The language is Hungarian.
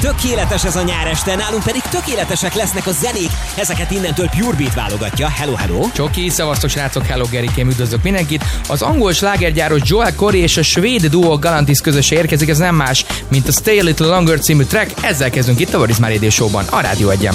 Tökéletes ez a nyáreste, nálunk pedig tökéletesek lesznek a zenék. Ezeket innentől Pure Beat válogatja. Hello, hello! Csoki, szavaztok srácok, hello Gerikém, üdvözlök mindenkit. Az angol slágergyáros Joel Corry és a svéd duo Galantis közösen érkezik, ez nem más, mint a Stay a Little Longer című track. Ezzel kezdünk itt a What Is My Radio Show-ban, a Rádió 1-en.